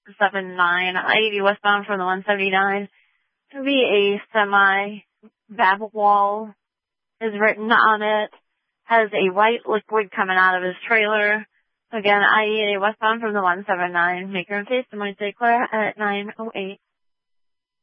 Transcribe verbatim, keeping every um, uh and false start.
seven nine, I eighty westbound from the one seventy-nine. To be a semi. Babwall is written on it. Has a white liquid coming out of his trailer. Again, I eighty westbound from the one seventy-nine. Make your own case. I'm going to declare at nine oh eight.